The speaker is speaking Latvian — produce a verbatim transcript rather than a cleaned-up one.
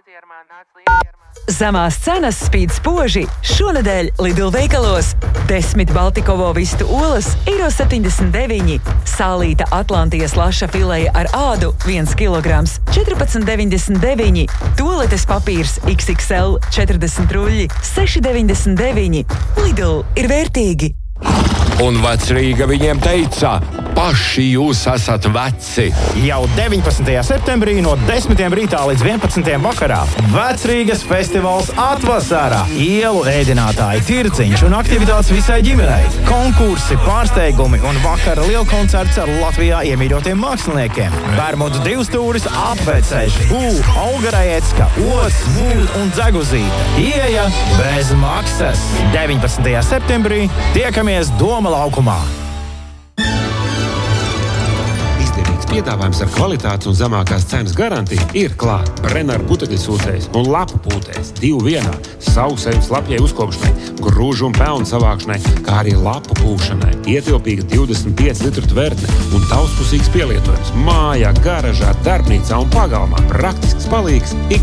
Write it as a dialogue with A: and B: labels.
A: Zemās cenas spīd spoži. Šonedēļ Lidl veikalos desmit Baltikovo vistu olas eiro septiņdesmit deviņi, sālīta Atlantijas laša fileja ar ādu viens kilograms četrpadsmit deviņdesmit deviņi, tualetes papīrs iks iks el četrdesmit ruļļi seši deviņdesmit deviņi. Lidl ir vērtīgi.
B: Un vecrīga viņiem teica: paši jūs esat veci.
C: Jau deviņpadsmitajā septembrī no desmitiem rītā līdz vienpadsmitiem vakarā Vecrīgas festivāls atvasarā. Ielu ēdinātāji, tirciņš un aktivitātes visai ģimenei. Konkursi, pārsteigumi un vakara lielkoncerts ar Latvijā iemīļotiem māksliniekiem. Bermudu divstūris, apveceļš, bū, Olga Rajecka, Ots, Mūļ un Dzeguzīte. Ieeja bez maksas. deviņpadsmitajā septembrī tiekamies Doma laukumā.
D: Piedāvājums ar kvalitātes un zemākās cenas garantiju ir klāt. Brenner putekļu sūcējs un lapu pūtējs divu vienā, sausējums lapjai uzkopšanai, grūžu un pelnu savākšanai, kā arī lapu pūšanai. Ietilpīga divdesmit pieci litru tvertne un daudzpusīgs pielietojums. Mājā, garažā, darbnīcā un pagalmā. Praktisks palīgs ik